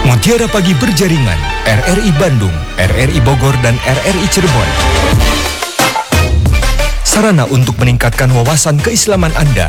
Mutiara Pagi berjaringan RRI Bandung, RRI Bogor, dan RRI Cirebon. Sarana untuk meningkatkan wawasan keislaman Anda.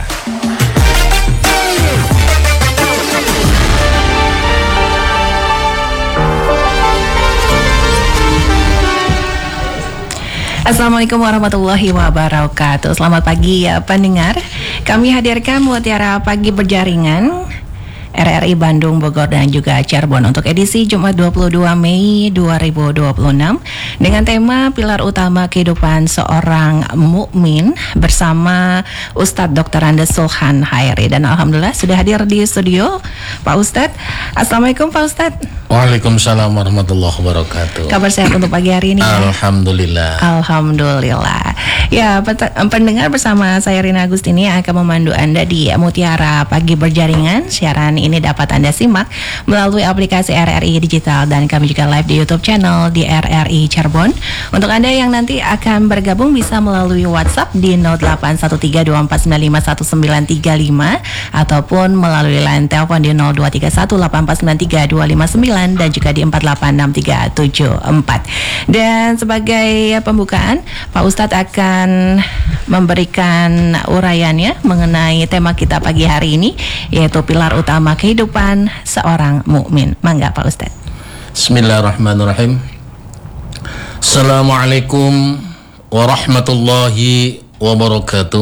Assalamualaikum warahmatullahi wabarakatuh. Selamat pagi ya pendengar. Kami hadirkan Mutiara Pagi berjaringan RRI Bandung, Bogor, dan juga Cirebon untuk edisi Jumat 22 Mei 2026 dengan tema Pilar Utama Kehidupan Seorang Mukmin bersama Ustadz Dr. Andes Sulhan Hairi. Dan alhamdulillah sudah hadir di studio Pak Ustadz. Assalamualaikum Pak Ustadz. Waalaikumsalam warahmatullahi wabarakatuh. Kabar sehat untuk pagi hari ini ya? Alhamdulillah. Alhamdulillah. Ya, pendengar, bersama saya Rina Agustini akan memandu Anda di Mutiara Pagi berjaringan. Siaran ini dapat Anda simak melalui aplikasi RRI Digital, dan kami juga live di YouTube channel di RRI Cirebon. Untuk Anda yang nanti akan bergabung bisa melalui WhatsApp di 081324951935 ataupun melalui line telepon di 0231849329 dan juga di 486374. Dan sebagai pembukaan, Pak Ustadz akan memberikan uraiannya mengenai tema kita pagi hari ini, yaitu pilar utama kehidupan seorang mukmin. Mangga Pak Ustadz. Bismillahirrahmanirrahim. Assalamualaikum warahmatullahi wabarakatuh.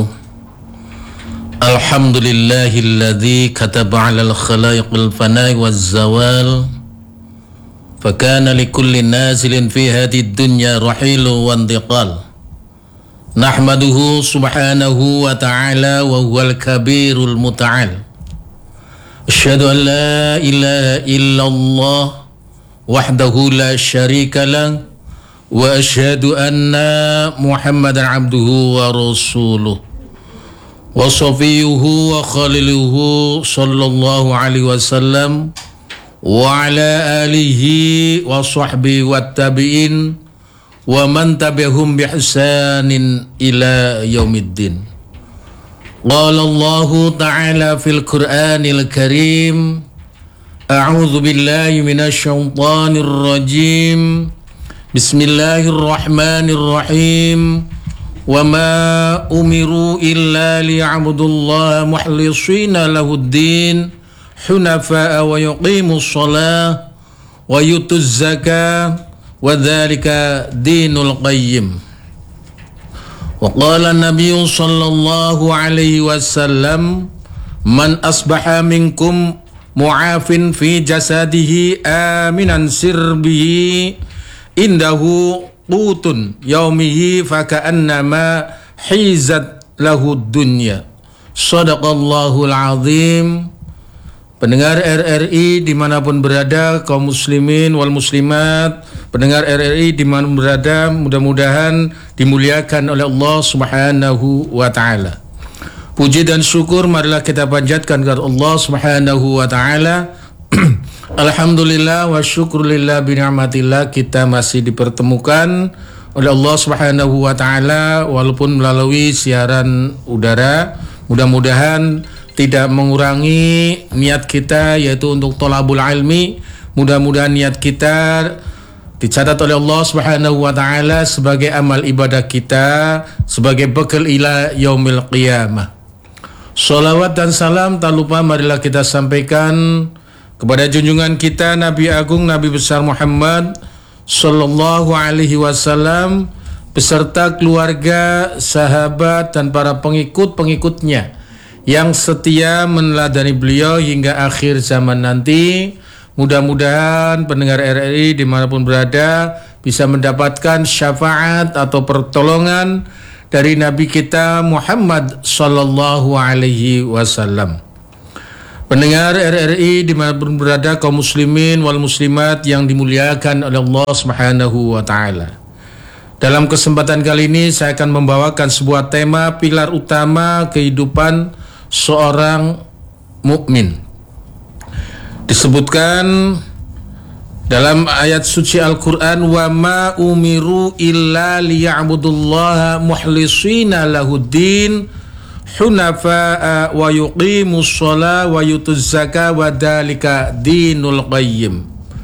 Alhamdulillahilladzi kataba 'alal khalaiqil fana'i waz zawal. Fakana likulli nazilin fi hadhihi dunya rahilu wa intiqal. Nahmaduhu subhanahu wa ta'ala wa huwal kabirul muta'al. Asyhadu an la ilaha illallah wahdahu la syarika lah wa asyhadu anna Muhammadan abduhu wa rasuluh wa safiyuhu wa khaliluhu sallallahu alaihi wasallam wa ala alihi wa sahbihi wa tabi'in wa man tabi'ahum bi ihsanin ila yaumiddin. Qala Allah ta'ala fil Qur'anil Karim, a'udzu billahi minasy syaithanir rajim. Bismillahirrahmanirrahim. Wa ma umiru illa liya'budullaha mukhlishina lahuddin hunafa'a wa yuqimus shalah wa yutuz zakah wa dzalika dinul qayyim. Wa qala an-nabiy sallallahu alaihi wasallam, man asbaha minkum mu'afin fi jasadihi aminan sirbihi indahu qutun yaumihi faka'annama hizat lahu dunya. Shadaqallahul azim. Pendengar RRI dimanapun berada, kaum muslimin wal muslimat, pendengar RRI dimanapun berada, mudah-mudahan dimuliakan oleh Allah subhanahu wa ta'ala. Puji dan syukur marilah kita panjatkan kepada Allah subhanahu wa ta'ala. Alhamdulillah wa syukurillah bini'matillah, kita masih dipertemukan oleh Allah subhanahu wa ta'ala walaupun melalui siaran udara. Mudah-mudahan tidak mengurangi niat kita, yaitu untuk thalabul ilmi. Mudah-mudahan niat kita dicatat oleh Allah subhanahu wa ta'ala sebagai amal ibadah kita, sebagai bekal ila yaumil qiyamah. Salawat dan salam tak lupa marilah kita sampaikan kepada junjungan kita Nabi Agung, Nabi besar Muhammad sallallahu alaihi wasallam beserta keluarga, sahabat, dan para pengikut-pengikutnya yang setia meneladani beliau hingga akhir zaman nanti. Mudah-mudahan pendengar RRI dimanapun berada bisa mendapatkan syafaat atau pertolongan dari Nabi kita Muhammad sallallahu alaihi wasallam. Pendengar RRI dimanapun berada, kaum muslimin wal muslimat yang dimuliakan oleh Allah subhanahu wa ta'ala. Dalam kesempatan kali ini saya akan membawakan sebuah tema pilar utama kehidupan seorang mukmin. Disebutkan dalam ayat suci Al-Quran, wa ma umiru illa liya'budullaha muhlishina lahuddin hunafa'a wa yuqimus shalah wa yutuz zakah wa dzalika dinul qayyim.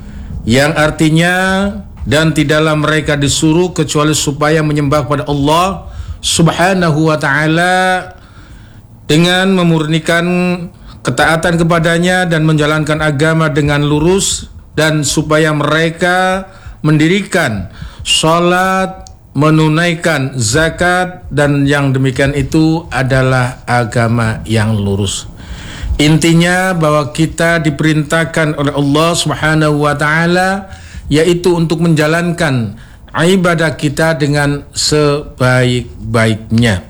yang artinya dan tidaklah mereka disuruh kecuali supaya menyembah kepada Allah Subhanahu wa ta'ala dengan memurnikan ketaatan kepadanya dan menjalankan agama dengan lurus, dan supaya mereka mendirikan salat, menunaikan zakat, dan yang demikian itu adalah agama yang lurus. Intinya bahwa kita diperintahkan oleh Allah Subhanahu wa ta'ala yaitu untuk menjalankan ibadah kita dengan sebaik-baiknya.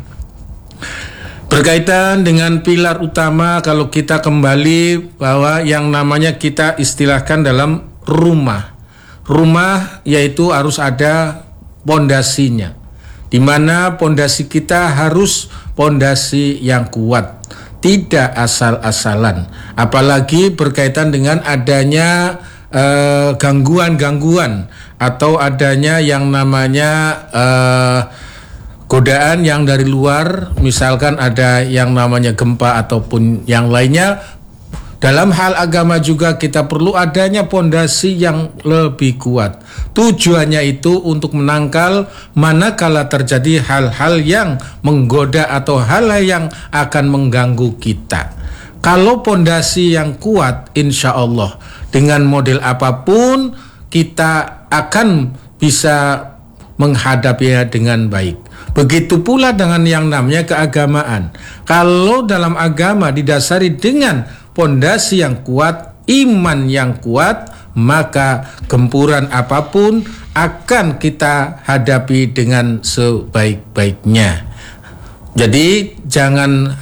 Berkaitan dengan pilar utama, kalau kita kembali bahwa yang namanya kita istilahkan dalam rumah. Rumah yaitu harus ada pondasinya, di mana pondasi kita harus pondasi yang kuat, tidak asal-asalan. Apalagi berkaitan dengan adanya gangguan-gangguan atau adanya yang namanya godaan yang dari luar, misalkan ada yang namanya gempa ataupun yang lainnya. Dalam hal agama juga kita perlu adanya pondasi yang lebih kuat. Tujuannya itu untuk menangkal manakala terjadi hal-hal yang menggoda atau hal yang akan mengganggu kita. Kalau pondasi yang kuat, insya Allah dengan model apapun kita akan bisa menghadapinya dengan baik. Begitu pula dengan yang namanya keagamaan. Kalau dalam agama didasari dengan pondasi yang kuat, iman yang kuat, maka gempuran apapun akan kita hadapi dengan sebaik-baiknya. Jadi jangan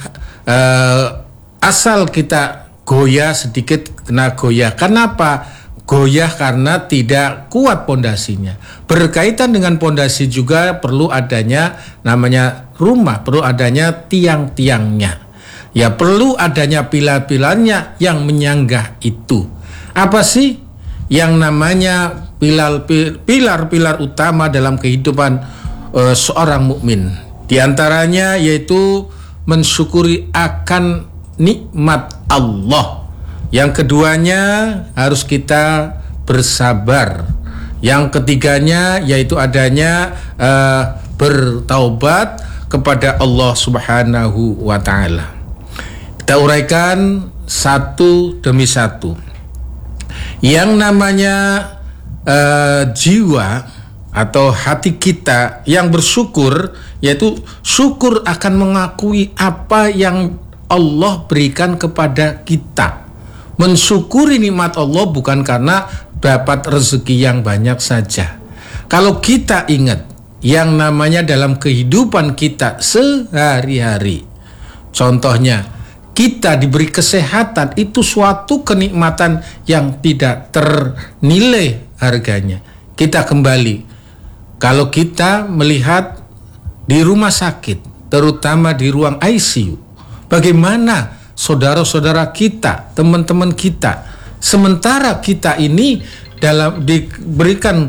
asal kita goyah sedikit kena goyah. Kenapa? Goyah karena tidak kuat pondasinya. Berkaitan dengan pondasi juga perlu adanya namanya rumah, perlu adanya tiang-tiangnya. Ya, perlu adanya pilar-pilarnya yang menyanggah itu. Apa sih yang namanya pilar-pilar utama dalam kehidupan seorang mukmin? Di antaranya yaitu mensyukuri akan nikmat Allah. Yang keduanya harus kita bersabar. Yang ketiganya yaitu adanya bertaubat kepada Allah Subhanahu wa ta'ala. Kita uraikan satu demi satu. Yang namanya jiwa atau hati kita yang bersyukur, yaitu syukur akan mengakui apa yang Allah berikan kepada kita. Mensyukuri nikmat Allah bukan karena dapat rezeki yang banyak saja. Kalau kita ingat yang namanya dalam kehidupan kita sehari-hari, contohnya kita diberi kesehatan, itu suatu kenikmatan yang tidak ternilai harganya. Kita kembali, kalau kita melihat di rumah sakit, terutama di ruang ICU, bagaimana saudara-saudara kita, teman-teman kita, sementara kita ini dalam diberikan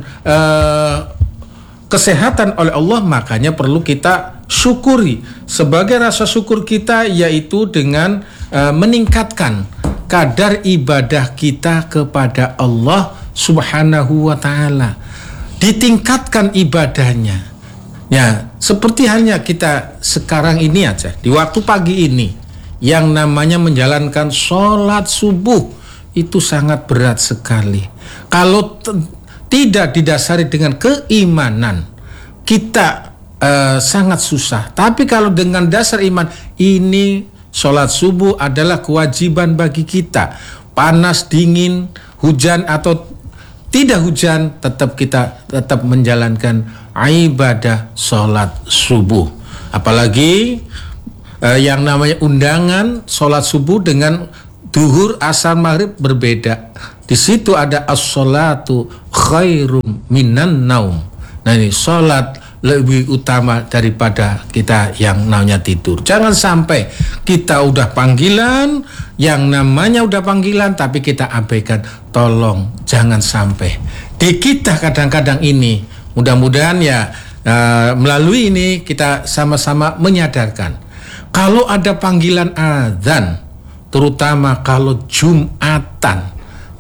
kesehatan oleh Allah, makanya perlu kita syukuri. Sebagai rasa syukur kita yaitu dengan meningkatkan kadar ibadah kita kepada Allah Subhanahu wa ta'ala. Ditingkatkan ibadahnya. Ya, seperti halnya kita sekarang ini aja, di waktu pagi ini, yang namanya menjalankan sholat subuh itu sangat berat sekali. Kalau tidak didasari dengan keimanan, kita sangat susah. Tapi kalau dengan dasar iman, ini sholat subuh adalah kewajiban bagi kita. Panas, dingin, hujan atau tidak hujan, tetap kita menjalankan ibadah sholat subuh. Apalagi yang namanya undangan sholat subuh dengan duhur, asar, maghrib berbeda. Di situ ada as-sholatu khairum minan naum. Nah, ini sholat lebih utama daripada kita yang namanya tidur. Jangan sampai kita udah panggilan, yang namanya udah panggilan tapi kita abaikan. Tolong jangan sampai. Di kita kadang-kadang ini, mudah-mudahan ya melalui ini kita sama-sama menyadarkan. Kalau ada panggilan azan, terutama kalau Jumatan,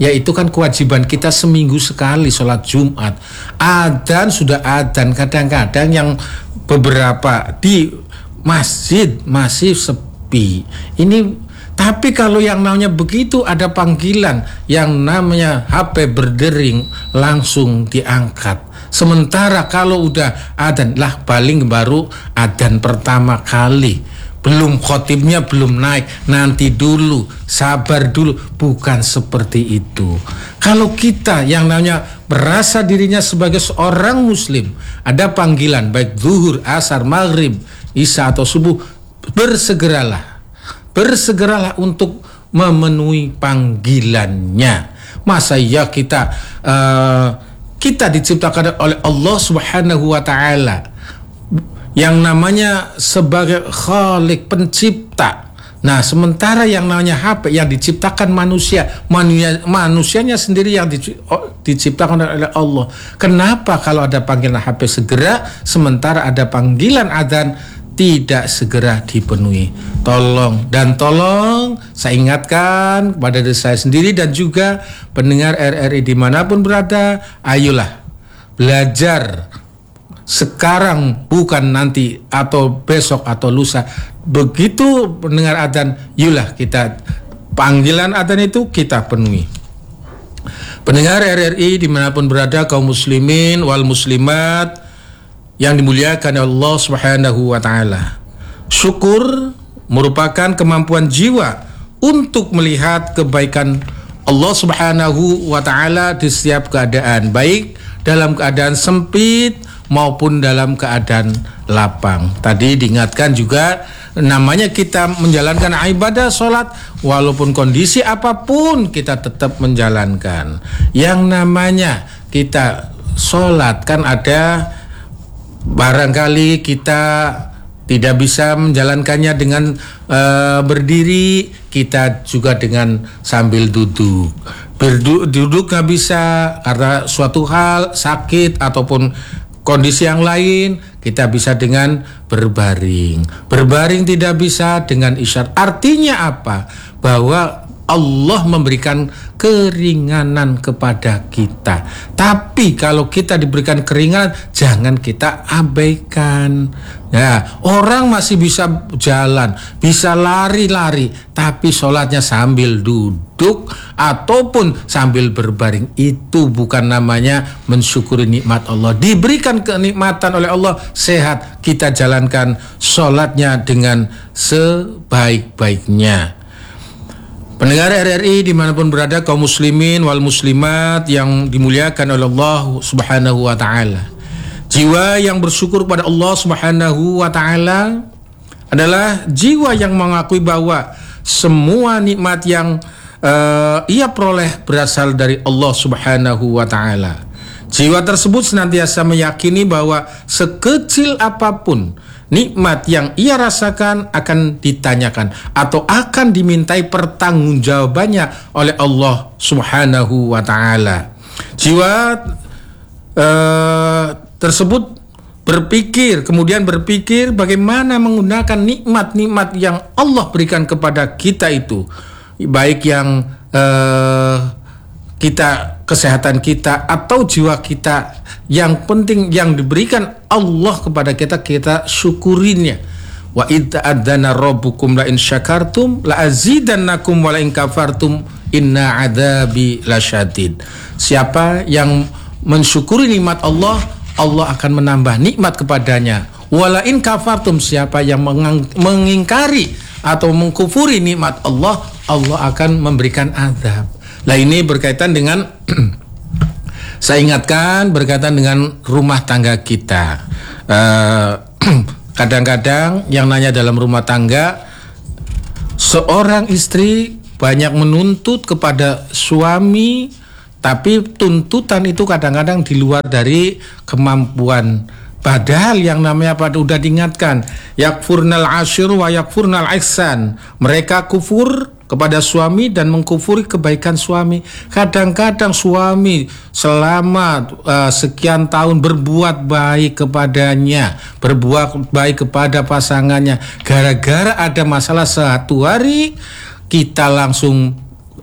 Ya itu kan kewajiban kita seminggu sekali sholat Jumat. Adzan sudah adzan, kadang-kadang yang beberapa di masjid masih sepi. Tapi kalau yang namanya begitu ada panggilan, yang namanya HP berdering langsung diangkat. Sementara kalau udah adzan lah paling baru adzan pertama kali, belum khotibnya belum naik, nanti dulu, sabar dulu. Bukan seperti itu. Kalau kita yang namanya merasa dirinya sebagai seorang muslim, ada panggilan baik zuhur, asar, maghrib, isya atau subuh, bersegeralah untuk memenuhi panggilannya. Masa ya kita diciptakan oleh Allah Subhanahu wa taala yang namanya sebagai Khalik, pencipta. Nah, sementara yang namanya HP yang diciptakan manusianya sendiri yang diciptakan oleh Allah. Kenapa kalau ada panggilan HP segera, sementara ada panggilan adzan tidak segera dipenuhi? Tolong saya ingatkan kepada diri saya sendiri dan juga pendengar RRI dimanapun berada, ayolah belajar sekarang, bukan nanti atau besok atau lusa. Begitu mendengar adzan, yulah kita panggilan adzan itu kita penuhi. Pendengar RRI dimanapun berada, kaum muslimin wal muslimat yang dimuliakan Allah Subhanahu wa taala. Syukur merupakan kemampuan jiwa untuk melihat kebaikan Allah Subhanahu wa taala di setiap keadaan, baik dalam keadaan sempit maupun dalam keadaan lapang. Tadi diingatkan juga, namanya kita menjalankan ibadah sholat, walaupun kondisi apapun kita tetap menjalankan. Yang namanya kita sholat kan ada, barangkali kita tidak bisa menjalankannya dengan berdiri, kita juga dengan sambil duduk. Duduk nggak bisa karena suatu hal, sakit ataupun kondisi yang lain, kita bisa dengan berbaring. Berbaring tidak bisa dengan isyarat. Artinya apa? Bahwa Allah memberikan keringanan kepada kita. Tapi kalau kita diberikan keringanan, jangan kita abaikan. Ya, orang masih bisa jalan, bisa lari-lari, tapi sholatnya sambil duduk ataupun sambil berbaring. Itu bukan namanya mensyukuri nikmat Allah. Diberikan kenikmatan oleh Allah, sehat, kita jalankan sholatnya dengan sebaik-baiknya. Pendengar RRI dimanapun berada, kaum muslimin wal muslimat yang dimuliakan oleh Allah Subhanahu wa ta'ala. Jiwa yang bersyukur kepada Allah Subhanahu wa ta'ala adalah jiwa yang mengakui bahwa semua nikmat yang ia peroleh berasal dari Allah Subhanahu wa ta'ala. Jiwa tersebut senantiasa meyakini bahwa sekecil apapun nikmat yang ia rasakan akan ditanyakan atau akan dimintai pertanggungjawabannya oleh Allah Subhanahu wa ta'ala. Jiwa tersebut kemudian berpikir bagaimana menggunakan nikmat-nikmat yang Allah berikan kepada kita itu, baik yang kesehatan kita atau jiwa kita. Yang penting yang diberikan Allah kepada kita syukurinnya. Wa idza adzana rabbukum la in syakartum la azidannakum wa la in kafartum inna adzabi lasyadid. Siapa yang mensyukuri nikmat Allah, Allah akan menambah nikmat kepadanya. Wa la in kafartum, siapa yang mengingkari atau mengkufuri nikmat Allah, Allah akan memberikan azab. Lah ini berkaitan dengan saya ingatkan berkaitan dengan rumah tangga kita. Kadang-kadang yang nanya dalam rumah tangga, seorang istri banyak menuntut kepada suami, tapi tuntutan itu kadang-kadang di luar dari kemampuan. Padahal yang namanya udah diingatkan, yakfurnal asyir wa yakfurnal ihsan. Mereka kufur kepada suami dan mengkufuri kebaikan suami. Kadang-kadang suami selama sekian tahun berbuat baik kepadanya, berbuat baik kepada pasangannya, gara-gara ada masalah satu hari kita langsung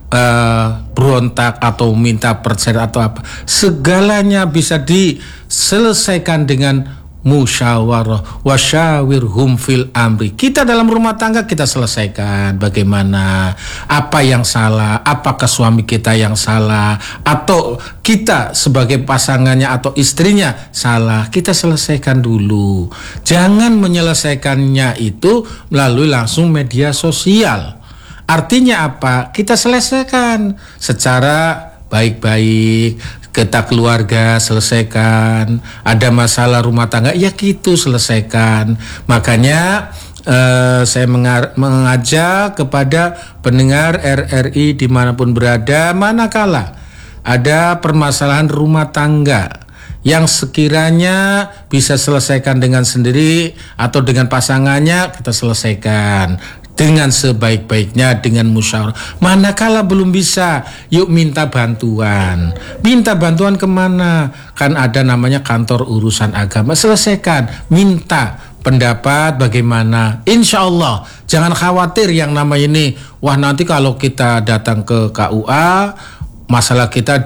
berontak atau minta perceraian atau apa, segalanya bisa diselesaikan dengan musyawarah, wasyawirhum fil amri. Kita dalam rumah tangga kita selesaikan bagaimana, apa yang salah, apakah suami kita yang salah atau kita sebagai pasangannya atau istrinya salah, kita selesaikan dulu. Jangan menyelesaikannya itu melalui langsung media sosial. Artinya apa? Kita selesaikan secara baik-baik. Kita keluarga selesaikan, ada masalah rumah tangga ya gitu selesaikan. Makanya saya mengajak kepada pendengar RRI dimanapun berada, manakala ada permasalahan rumah tangga yang sekiranya bisa selesaikan dengan sendiri atau dengan pasangannya, kita selesaikan dengan sebaik-baiknya, dengan musyawarah. Manakala belum bisa, yuk minta bantuan. Minta bantuan kemana? Kan ada namanya kantor urusan agama. Selesaikan, minta pendapat bagaimana. Insya Allah, jangan khawatir yang namanya ini. Wah, nanti kalau kita datang ke KUA, masalah kita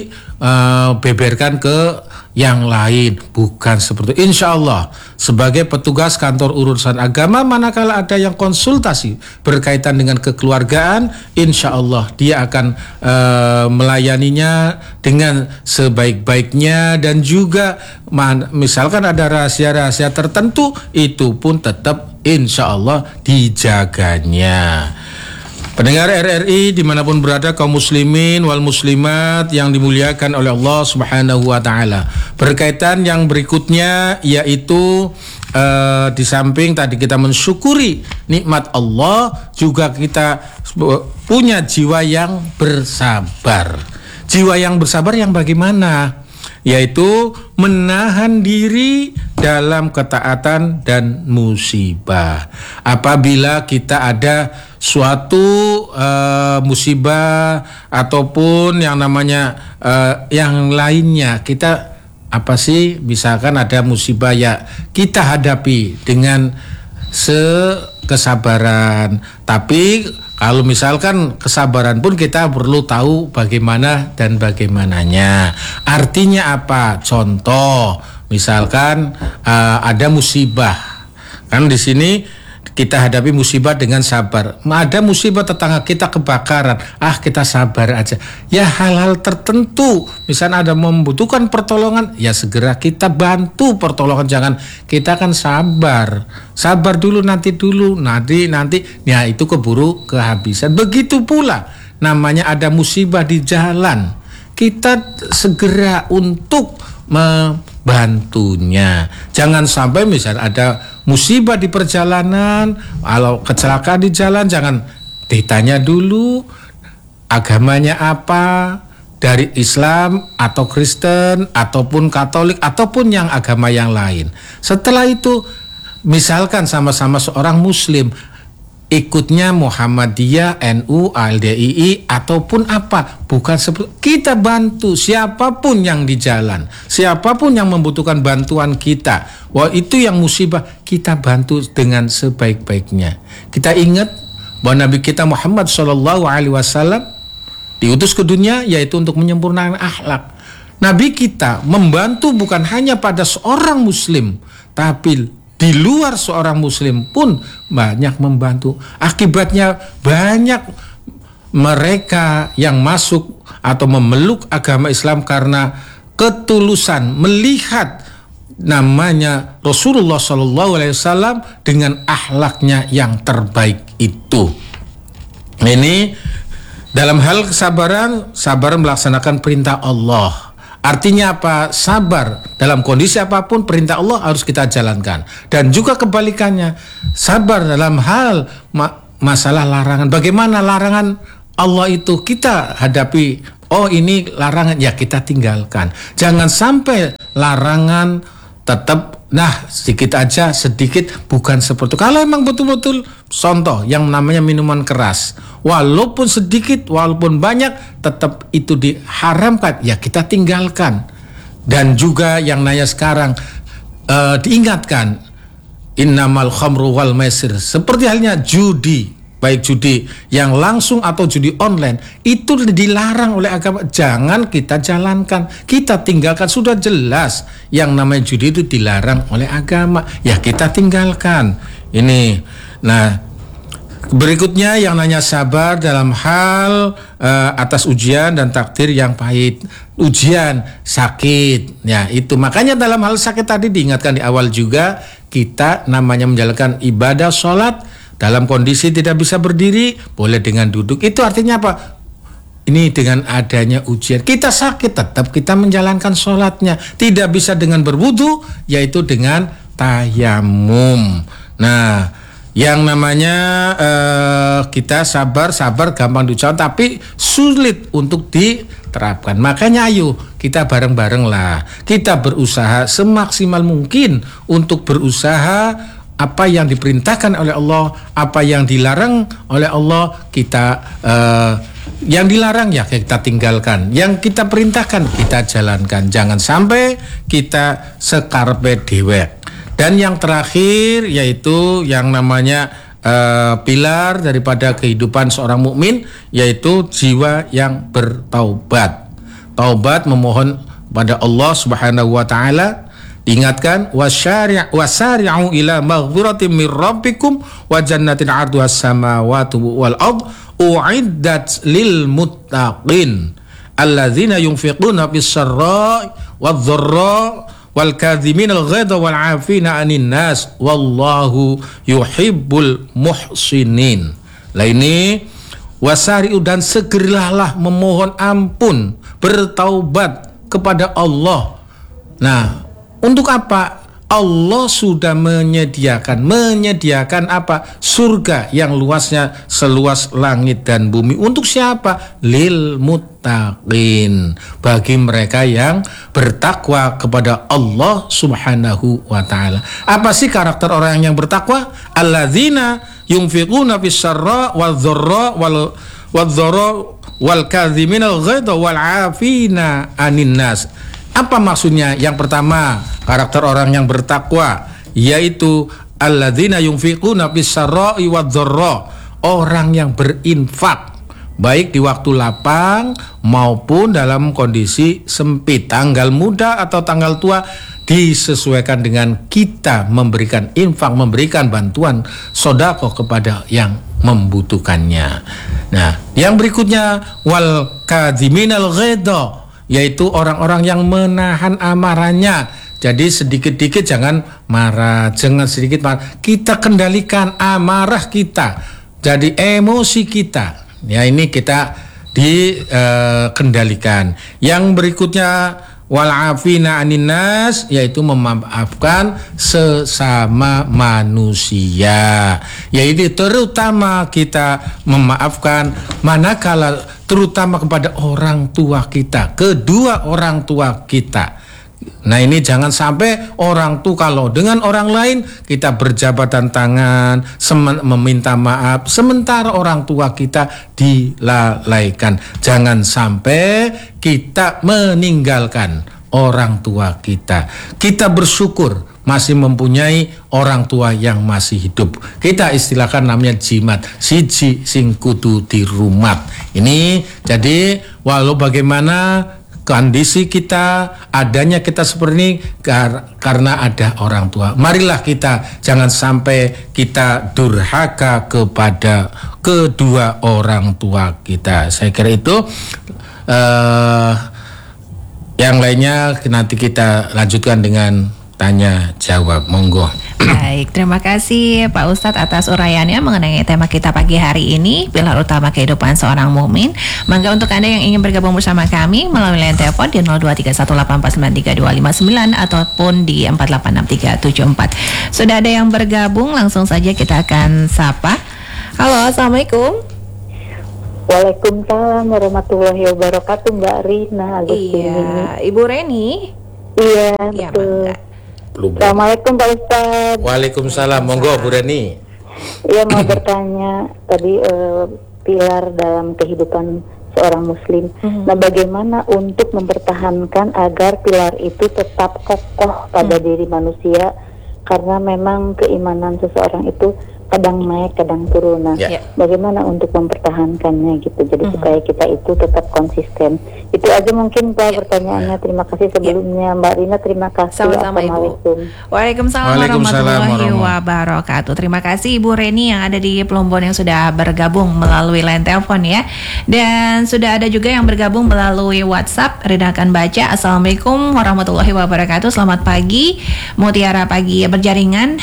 dibeberkan ke yang lain. Bukan seperti itu. Insya Allah sebagai petugas kantor urusan agama, manakala ada yang konsultasi berkaitan dengan kekeluargaan, insya Allah dia akan melayaninya dengan sebaik-baiknya. Dan juga misalkan ada rahasia-rahasia tertentu, itu pun tetap insya Allah dijaganya. Pendengar RRI dimanapun berada, kaum muslimin wal muslimat yang dimuliakan oleh Allah Subhanahu wa ta'ala. Berkaitan yang berikutnya yaitu di samping tadi kita mensyukuri nikmat Allah, juga kita punya jiwa yang bersabar. Jiwa yang bersabar yang bagaimana? Yaitu menahan diri dalam ketaatan dan musibah. Apabila kita ada suatu musibah ataupun yang namanya yang lainnya, kita apa sih, misalkan ada musibah ya kita hadapi dengan kesabaran. Tapi kalau misalkan kesabaran pun kita perlu tahu bagaimana dan bagaimananya. Artinya apa? Contoh, misalkan ada musibah, kan di sini kita hadapi musibah dengan sabar. Ada musibah tetangga kita kebakaran, kita sabar aja. Ya hal-hal tertentu, misalnya ada membutuhkan pertolongan, ya segera kita bantu pertolongan. Jangan kita kan sabar dulu, nanti, ya itu keburu kehabisan. Begitu pula namanya ada musibah di jalan, kita segera untuk membantunya. Jangan sampai misalnya ada musibah di perjalanan, kalau kecelakaan di jalan, jangan ditanya dulu agamanya apa, dari Islam atau Kristen ataupun Katolik ataupun yang agama yang lain. Setelah itu misalkan sama-sama seorang muslim, ikutnya Muhammadiyah, NU, LDII ataupun apa, bukan kita bantu siapapun yang di jalan, siapapun yang membutuhkan bantuan kita. Wah, itu yang musibah, kita bantu dengan sebaik-baiknya. Kita ingat bahwa Nabi kita Muhammad SAW diutus ke dunia yaitu untuk menyempurnakan akhlak. Nabi kita membantu bukan hanya pada seorang muslim, tapi di luar seorang muslim pun banyak membantu. Akibatnya banyak mereka yang masuk atau memeluk agama Islam karena ketulusan melihat namanya Rasulullah SAW dengan akhlaknya yang terbaik itu. Ini dalam hal kesabaran, sabar melaksanakan perintah Allah. Artinya apa? Sabar dalam kondisi apapun, perintah Allah harus kita jalankan. Dan juga kebalikannya, sabar dalam hal masalah larangan. Bagaimana larangan Allah itu kita hadapi? Oh, ini larangan, ya kita tinggalkan. Jangan sampai larangan tetap sedikit aja, sedikit, bukan seperti itu. Kalau emang betul-betul contoh yang namanya minuman keras, walaupun sedikit, walaupun banyak, tetap itu diharamkan, ya kita tinggalkan. Dan juga yang nanya sekarang, diingatkan, innamal khamru wal maisir, seperti halnya judi, baik judi yang langsung atau judi online, itu dilarang oleh agama. Jangan kita jalankan, kita tinggalkan. Sudah jelas yang namanya judi itu dilarang oleh agama, ya kita tinggalkan. Ini. Nah, berikutnya yang nanya sabar dalam hal atas ujian dan takdir yang pahit. Ujian, sakit, ya itu. Makanya dalam hal sakit tadi diingatkan di awal juga, kita namanya menjalankan ibadah sholat dalam kondisi tidak bisa berdiri, boleh dengan duduk. Itu artinya apa? Ini dengan adanya ujian, kita sakit tetap kita menjalankan sholatnya. Tidak bisa dengan berwudu, yaitu dengan tayamum. Nah, yang namanya kita sabar gampang diucapkan, tapi sulit untuk diterapkan. Makanya ayo kita bareng-bareng lah, kita berusaha semaksimal mungkin untuk berusaha apa yang diperintahkan oleh Allah, apa yang dilarang oleh Allah, kita yang dilarang ya kita tinggalkan, yang kita perintahkan kita jalankan. Jangan sampai kita sekarepe dewek. Dan yang terakhir yaitu yang namanya pilar daripada kehidupan seorang mukmin, yaitu jiwa yang bertaubat. Taubat memohon pada Allah Subhanahu wa taala. Diingatkan wasari'u ila maghfiratin mir rabbikum wa jannatin 'arduhas samawati wal ard u'iddat lil muttaqin alladzina yunfiquna bis sarra'i wadh dharra'i wal kadhiminal ghaidha wal 'afina 'anil nas wallahu yuhibbul muhsinin. Lah ini wasari'u, dan segeralah memohon ampun, bertaubat kepada Allah. Nah, untuk apa? Allah sudah menyediakan apa? Surga yang luasnya seluas langit dan bumi. Untuk siapa? Lil muttaqin, bagi mereka yang bertakwa kepada Allah Subhanahu wa taala. Apa sih karakter orang yang bertakwa? Alladzina yunfiquna fis sarra wal dharra wal kadhiminal ghaidha wal 'afina 'anil nas. Apa maksudnya? Yang pertama, karakter orang yang bertakwa yaitu alladzina yunfiquna fis sarra'i wadh dharra, orang yang berinfak baik di waktu lapang maupun dalam kondisi sempit, tanggal muda atau tanggal tua, disesuaikan dengan kita memberikan infak, memberikan bantuan sedekah kepada yang membutuhkannya. Nah, yang berikutnya wal kadhiminal ghaidha, yaitu orang-orang yang menahan amarahnya. Jadi sedikit-sedikit jangan marah, jangan sedikit marah. Kita kendalikan amarah kita, jadi emosi kita. Ya, ini kita dikendalikan. Yang berikutnya wal afina anin nas, yaitu memaafkan sesama manusia. Yaitu terutama kita memaafkan manakala terutama kepada orang tua kita, kedua orang tua kita. Nah, ini jangan sampai orang tua kalau dengan orang lain kita berjabatan tangan, meminta maaf, sementara orang tua kita dilalaikan. Jangan sampai kita meninggalkan orang tua kita. Kita bersyukur masih mempunyai orang tua yang masih hidup. Kita istilahkan namanya jimat, siji sing kudu dirumat. Ini jadi walau bagaimana kondisi kita, adanya kita seperti ini karena ada orang tua. Marilah kita jangan sampai kita durhaka kepada kedua orang tua kita. Saya kira itu. Yang lainnya nanti kita lanjutkan dengan tanya jawab, monggo. Baik, terima kasih Pak Ustadz atas uraiannya mengenai tema kita pagi hari ini, pilar utama kehidupan seorang mukmin. Mangga untuk Anda yang ingin bergabung bersama kami melalui line telepon di 0231849329 ataupun di 486374. Sudah ada yang bergabung, langsung saja kita akan sapa. Halo, assalamualaikum. Waalaikumsalam warahmatullahi wabarakatuh, Mbak Rina Agustin. Iya, Ibu Reni. Iya, Ya, betul. Belum. Assalamualaikum Pak Ustadz. Waalaikumsalam, monggo Bu Reni. Iya, mau bertanya tadi pilar dalam kehidupan seorang muslim. Nah, bagaimana untuk mempertahankan agar pilar itu tetap kokoh pada diri manusia, karena memang keimanan seseorang itu kadang naik, kadang turun. Nah, bagaimana untuk mempertahankannya gitu? Jadi supaya kita itu tetap konsisten. Itu aja mungkin Pak pertanyaannya. Terima kasih sebelumnya Mbak Rina. Terima kasih. Sama-sama Ibu. Waalaikumsalam warahmatullahi wabarakatuh. Terima kasih Ibu Reni yang ada di Plumbon yang sudah bergabung melalui line telepon ya. Dan sudah ada juga yang bergabung melalui WhatsApp. Rina akan baca. Assalamualaikum warahmatullahi wabarakatuh. Selamat pagi. Mutiara Pagi Berjaringan.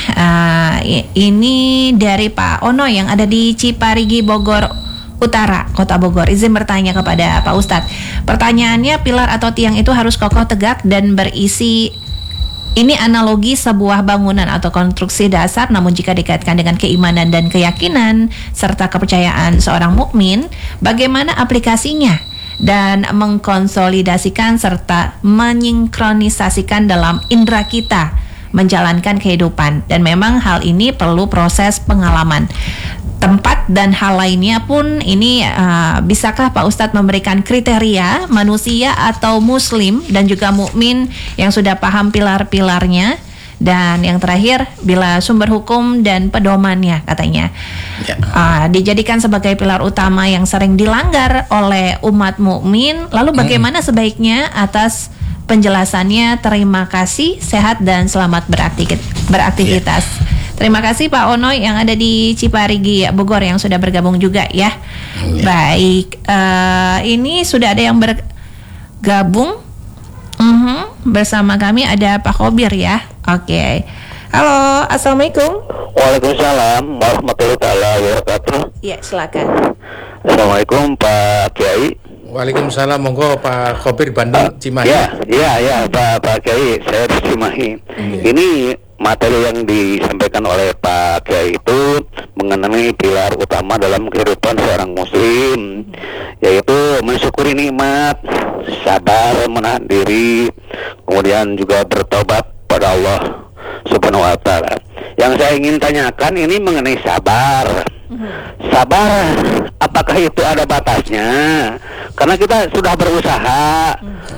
Ini dari Pak Ono yang ada di Ciparigi, Bogor Utara, Kota Bogor. Izin bertanya kepada Pak Ustadz. Pertanyaannya, pilar atau tiang itu harus kokoh, tegak, dan berisi. Ini analogi sebuah bangunan atau konstruksi dasar, namun jika dikaitkan dengan keimanan dan keyakinan serta kepercayaan seorang mukmin, bagaimana aplikasinya dan mengkonsolidasikan serta menyinkronisasikan dalam indera kita menjalankan kehidupan. Dan memang hal ini perlu proses pengalaman. Tempat dan hal lainnya pun ini bisakah Pak Ustadz memberikan kriteria manusia atau muslim dan juga mukmin yang sudah paham pilar-pilarnya? Dan yang terakhir, bila sumber hukum dan pedomannya katanya dijadikan sebagai pilar utama yang sering dilanggar oleh umat mukmin, lalu bagaimana sebaiknya? Atas penjelasannya terima kasih, sehat dan selamat beraktivitas. Terima kasih Pak Ono yang ada di Ciparigi, Bogor yang sudah bergabung juga ya. Baik, ini sudah ada yang bergabung bersama kami, ada Pak Khobir ya. Oke. Halo, Assalamualaikum. Waalaikumsalam warahmatullahi wabarakatuh. Ya, silakan. Assalamualaikum Pak Kiai. Waalaikumsalam, monggo Pak Khobir Bandung Cimahi. Ya Pak Kiai, saya di Cimahi. Ini materi yang disampaikan oleh Pak Kiai itu mengenai pilar utama dalam kehidupan seorang muslim, yaitu mensyukuri nikmat, sabar, menahan diri, kemudian juga bertobat pada Allah Subhanahu wa Ta'ala. Yang saya ingin tanyakan ini mengenai sabar. Sabar, apakah itu ada batasnya? Karena kita sudah berusaha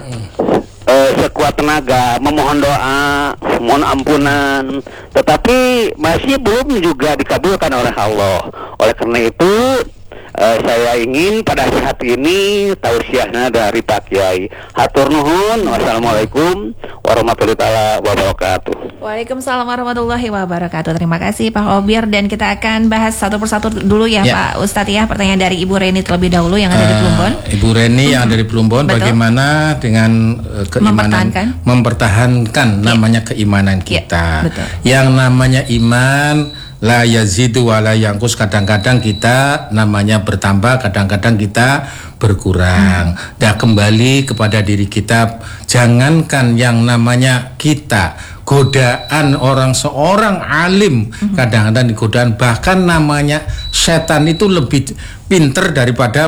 sekuat tenaga, memohon doa, mohon ampunan, tetapi masih belum juga dikabulkan oleh Allah. Oleh karena itu saya ingin pada saat ini tausiahnya dari Pak Kiai. Hatur nuhun. Wassalamualaikum warahmatullahi wabarakatuh. Waalaikumsalam warahmatullahi wabarakatuh. Terima kasih Pak Khobir, dan kita akan bahas satu persatu dulu ya Pak Ustadz ya. Pertanyaan dari Ibu Reni terlebih dahulu yang ada di Plumbon. Ibu Reni yang ada di Plumbon, bagaimana dengan keimanan mempertahankan namanya keimanan kita. Yang namanya iman la yazidu wa la yangkus, kadang-kadang kita namanya bertambah, kadang-kadang kita berkurang. Dan kembali kepada diri kita, jangankan yang namanya kita, godaan seorang alim kadang-kadang digodaan, bahkan namanya setan itu lebih pinter daripada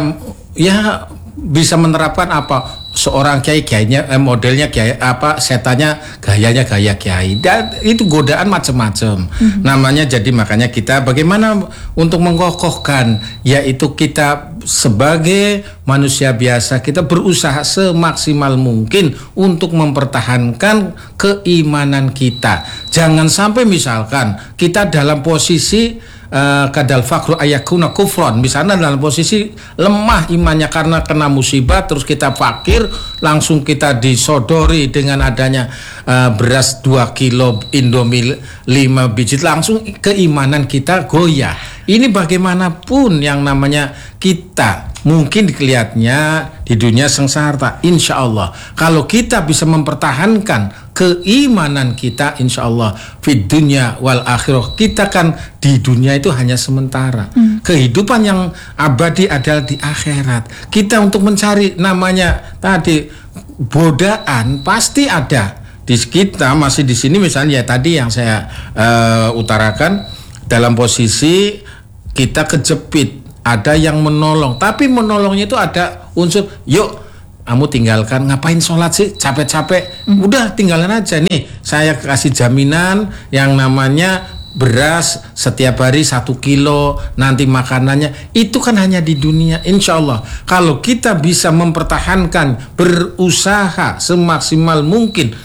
bisa menerapkan seorang kiainya modelnya kiai, setannya gayanya gaya kiai, dan itu godaan macam-macam. Namanya, jadi makanya kita bagaimana untuk mengokohkan, yaitu kita sebagai manusia biasa kita berusaha semaksimal mungkin untuk mempertahankan keimanan kita. Jangan sampai misalkan kita dalam posisi kadal fakru ayakuna kufron, misalnya dalam posisi lemah imannya karena kena musibah, terus kita fakir, langsung kita disodori dengan adanya beras 2 kilo, Indomie 5 biji, langsung keimanan kita goyah. Ini bagaimanapun yang namanya kita mungkin dilihatnya di dunia sengsara, insya Allah kalau kita bisa mempertahankan keimanan kita, insya Allah fid dunya wal akhirah, kita kan di dunia itu hanya sementara. Kehidupan yang abadi adalah di akhirat. Kita untuk mencari namanya tadi godaan pasti ada di kita, masih di sini misalnya tadi yang saya utarakan, dalam posisi kita kejepit, ada yang menolong, tapi menolongnya itu ada unsur, yuk kamu tinggalkan, ngapain sholat sih, capek-capek, udah tinggalin aja nih, saya kasih jaminan yang namanya beras setiap hari 1 kilo, nanti makanannya, itu kan hanya di dunia. Insya Allah kalau kita bisa mempertahankan, berusaha semaksimal mungkin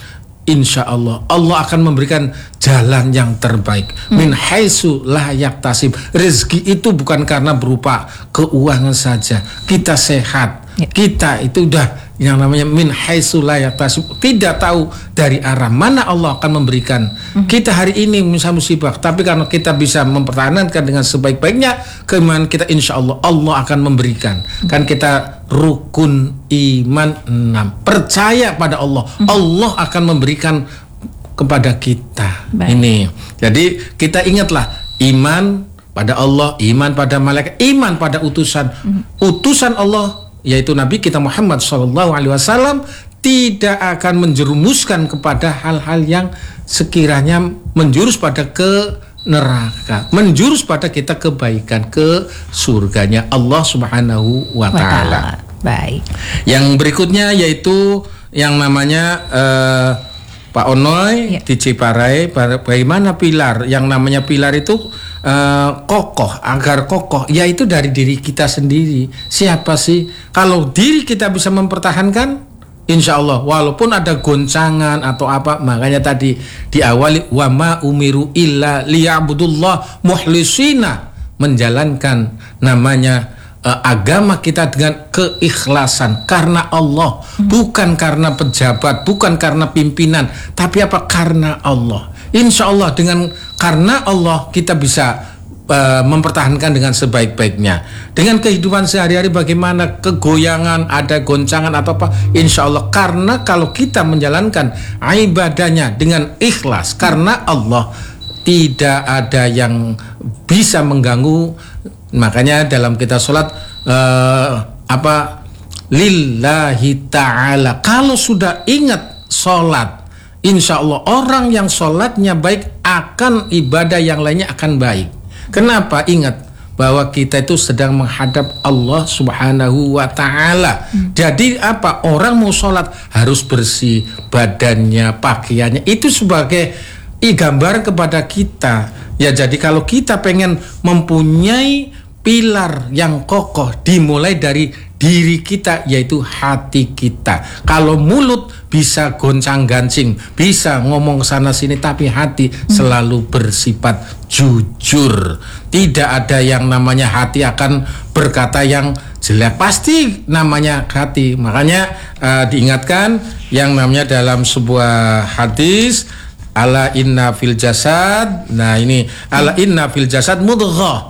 insya Allah Allah akan memberikan jalan yang terbaik. Min haitsu la yaktasib. Rezeki itu bukan karena berupa keuangan saja. Kita sehat, kita itu udah yang namanya min haitsu la yaktasib, tidak tahu dari arah mana Allah akan memberikan. Kita hari ini misalnya musibah, tapi karena kita bisa mempertahankan dengan sebaik-baiknya keimanan kita, insya Allah Allah akan memberikan. Kan kita rukun iman 6, percaya pada Allah, Allah akan memberikan kepada kita. Ini jadi kita ingatlah, iman pada Allah, iman pada malaikat, iman pada utusan Allah, yaitu Nabi kita Muhammad SAW, tidak akan menjerumuskan kepada hal-hal yang sekiranya menjurus pada ke neraka, menjurus pada kita kebaikan, ke surganya Allah Subhanahu wa Ta'ala. Baik. Yang berikutnya yaitu yang namanya Pak Onoy di Ciparai, bagaimana pilar? Yang namanya pilar itu kokoh, agar kokoh, yaitu dari diri kita sendiri. Siapa sih? Kalau diri kita bisa mempertahankan, insya Allah walaupun ada goncangan atau apa, makanya tadi diawali wa ma umiru illa liya'budullah mukhlisina, menjalankan namanya agama kita dengan keikhlasan karena Allah, bukan karena pejabat, bukan karena pimpinan, tapi apa? Karena Allah. Insya Allah dengan karena Allah kita bisa mempertahankan dengan sebaik-baiknya. Dengan kehidupan sehari-hari bagaimana kegoyangan, ada goncangan atau apa, insya Allah karena kalau kita menjalankan ibadahnya dengan ikhlas karena Allah, tidak ada yang bisa mengganggu. Makanya dalam kita sholat lillahi ta'ala, kalau sudah ingat sholat, insya Allah orang yang sholatnya baik akan ibadah yang lainnya akan baik. Kenapa? Ingat bahwa kita itu sedang menghadap Allah Subhanahu wa Ta'ala. Jadi apa? Orang mau sholat harus bersih badannya, pakaiannya, itu sebagai gambaran kepada kita. Ya, jadi kalau kita pengen mempunyai pilar yang kokoh, dimulai dari diri kita, yaitu hati kita. Kalau mulut bisa goncang-gancing, bisa ngomong sana sini, tapi hati selalu bersifat jujur. Tidak ada yang namanya hati akan berkata yang jelek, pasti namanya hati. Makanya diingatkan yang namanya dalam sebuah hadis, ala inna fil jasad. Nah ini ala inna fil jasad mudghah.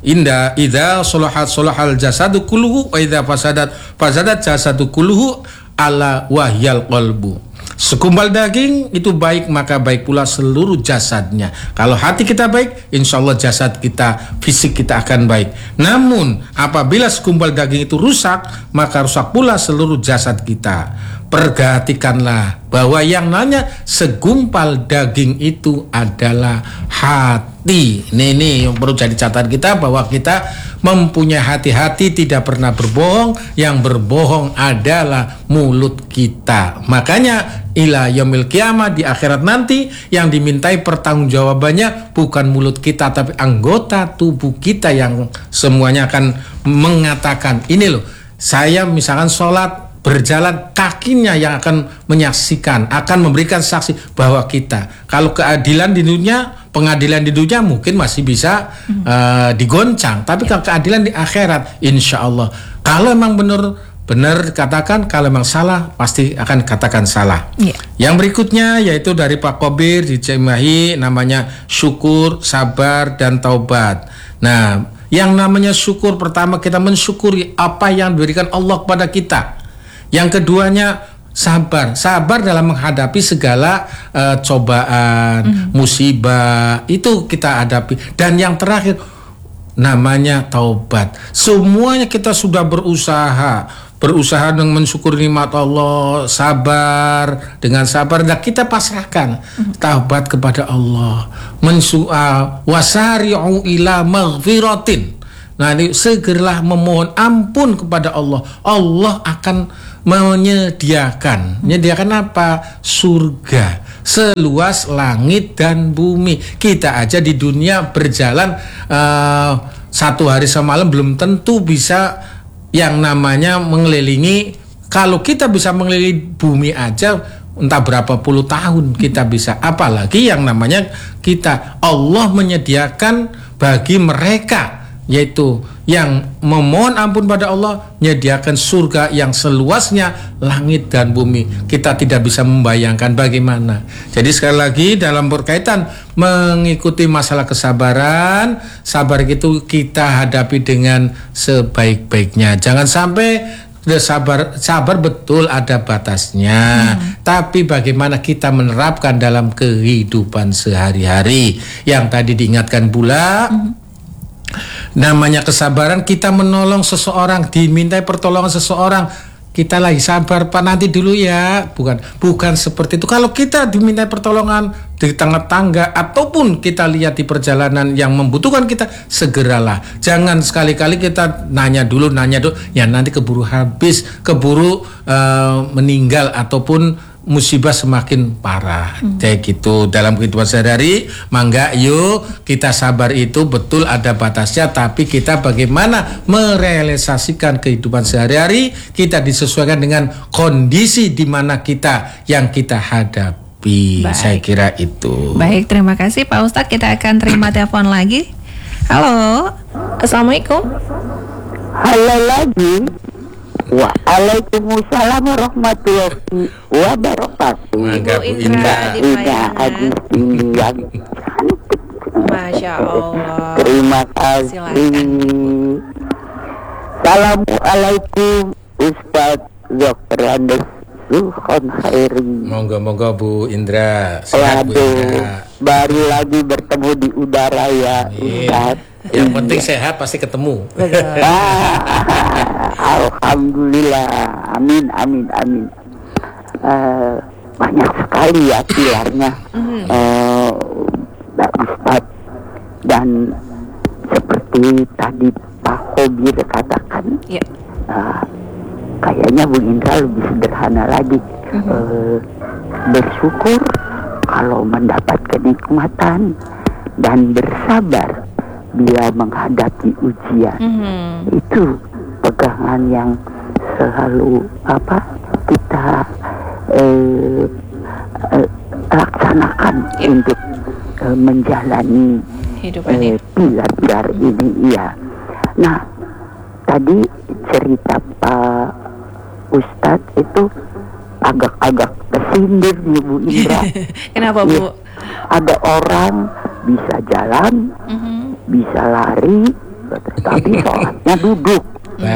Idza salahal jasadu kulluhu wa idza fasadat jasadu kulluhu ala wahyal qalbu. Segumpal daging itu baik, maka baik pula seluruh jasadnya. Kalau hati kita baik, insya Allah jasad kita, fisik kita akan baik. Namun apabila segumpal daging itu rusak, maka rusak pula seluruh jasad kita. Perhatikanlah bahwa yang namanya segumpal daging itu adalah hati. Ini yang perlu jadi catatan kita, bahwa kita mempunyai hati-hati, tidak pernah berbohong. Yang berbohong adalah mulut kita. Makanya ila yaumil qiyamah, di akhirat nanti yang dimintai pertanggungjawabannya bukan mulut kita, tapi anggota tubuh kita yang semuanya akan mengatakan, ini loh, saya misalkan sholat, berjalan, kakinya yang akan menyaksikan, akan memberikan saksi bahwa kita, kalau keadilan di dunia, pengadilan di dunia mungkin masih bisa digoncang, tapi kalau keadilan di akhirat, insya Allah, kalau emang benar katakan, kalau memang salah pasti akan katakan salah. Yang berikutnya yaitu dari Pak Kobir di Cimahi, namanya syukur, sabar, dan taubat. Nah, yang namanya syukur, pertama kita mensyukuri apa yang diberikan Allah kepada kita. Yang keduanya sabar dalam menghadapi segala cobaan, musibah, itu kita hadapi. Dan yang terakhir namanya taubat. Semuanya kita sudah berusaha dengan mensyukuri nikmat Allah, sabar, dengan sabar dan kita pasrahkan, taubat kepada Allah, wasari'u ila maghfiratin. Nah, ini segeralah memohon ampun kepada Allah. Allah akan menyediakan apa? Surga seluas langit dan bumi. Kita aja di dunia berjalan satu hari semalam belum tentu bisa yang namanya mengelilingi. Kalau kita bisa mengelilingi bumi aja, entah berapa puluh tahun kita bisa. Apalagi yang namanya kita, Allah menyediakan bagi mereka, yaitu yang memohon ampun pada Allah, menyediakan surga yang seluasnya langit dan bumi. Kita tidak bisa membayangkan bagaimana. Jadi sekali lagi dalam berkaitan mengikuti masalah kesabaran, sabar itu kita hadapi dengan sebaik-baiknya. Jangan sampai sabar betul ada batasnya, tapi bagaimana kita menerapkan dalam kehidupan sehari-hari. Yang tadi diingatkan pula, namanya kesabaran, kita menolong seseorang, dimintai pertolongan seseorang, kita lagi sabar Pak, nanti dulu ya, bukan seperti itu. Kalau kita dimintai pertolongan di tengah tangga ataupun kita lihat di perjalanan yang membutuhkan kita, segeralah. Jangan sekali-kali kita nanya dulu, ya nanti keburu habis, keburu meninggal ataupun musibah semakin parah. Kayak gitu dalam kehidupan sehari-hari. Mangga yuk kita sabar, itu betul ada batasnya, tapi kita bagaimana merealisasikan kehidupan sehari-hari kita disesuaikan dengan kondisi di mana kita yang kita hadapi. Baik. Saya kira itu. Baik, terima kasih Pak Ustadz. Kita akan terima telepon lagi. Halo, Assalamualaikum. Halo lagi. Waalaikumsalam warahmatullahi wabarakatuh. Mangga Bu Indra Indra. di Ina Payangan. Agustini yang Masya Allah. terima kasih. Silakan. Assalamualaikum Ustaz Dr. Andes Zulkon Khairi. Monggo Bu Indra. Sehat Bu Waduh, Indra. baru lagi bertemu di udara ya Ustaz. Yang penting sehat, pasti ketemu. Alhamdulillah, amin. Banyak sekali ya pilarnya, Mbak Ustadz. Dan seperti tadi Pak Khobir katakan, kayaknya Bu Indra lebih sederhana lagi. Bersyukur kalau mendapat kenikmatan dan bersabar bila menghadapi ujian. Itu pegangan yang selalu kita laksanakan untuk menjalani pilar-pilar ini ya. Nah, tadi cerita Pak Ustadz itu agak-agak kesindir nih Bu Indra. Kenapa Bu? Ada orang bisa jalan, bisa lari, tapi sholatnya duduk.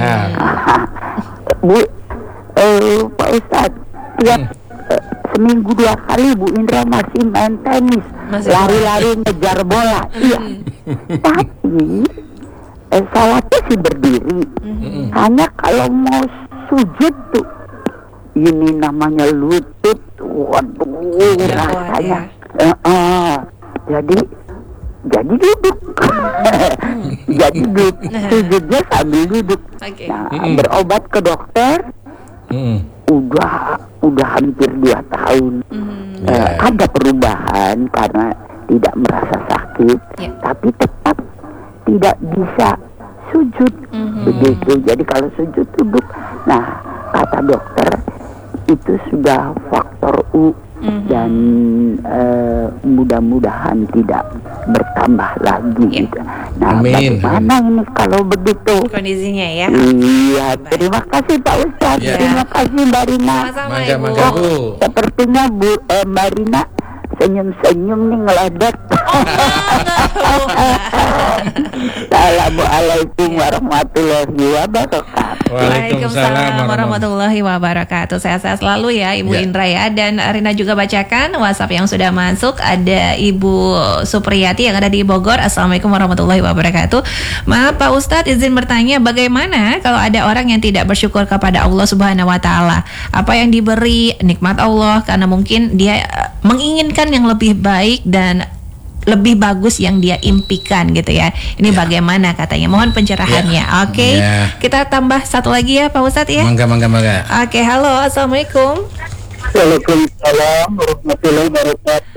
Bu, Pak Ustadz, tiap seminggu 2 kali Bu Indra masih main tenis, lari-lari ngejar bola. Iya, tapi sholatnya sih berdiri. Hanya kalau mau sujud tuh, ini namanya lutut, waduh rasanya. Jadi duduk. Jadi duduk, sujudnya sambil duduk. Nah, berobat ke dokter, udah hampir 2 tahun. Ada perubahan karena tidak merasa sakit, tapi tetap tidak bisa sujud. Begitu. Jadi kalau sujud duduk. Nah, kata dokter itu sudah faktor U dan mudah-mudahan tidak bertambah lagi. Gitu. Nah, bagaimana ini kalau begitu kondisinya ya? Iya, terima kasih Pak Ustadz, terima kasih Mbak Rina. Mangga Bu. Sepertinya Mbak Rina senyum-senyum nih ngeledek. Assalamualaikum warahmatullahi wabarakatuh. Waalaikumsalam warahmatullahi wabarakatuh. Sehat-sehat selalu ya Ibu Indra ya. Dan Rina juga bacakan WhatsApp yang sudah masuk. Ada Ibu Supriyati yang ada di Bogor. Assalamualaikum warahmatullahi wabarakatuh. Maaf Pak Ustadz, izin bertanya, bagaimana kalau ada orang yang tidak bersyukur kepada Allah Subhanahu wa Ta'ala? Apa yang diberi nikmat Allah karena mungkin dia menginginkan yang lebih baik dan lebih bagus yang dia impikan gitu ya. Ini bagaimana katanya? Mohon pencerahannya. Oke. Kita tambah satu lagi ya Pak Ustadz ya. Mangga. Oke, halo, assalamualaikum. Waalaikumsalam warahmatullahi wabarakatuh.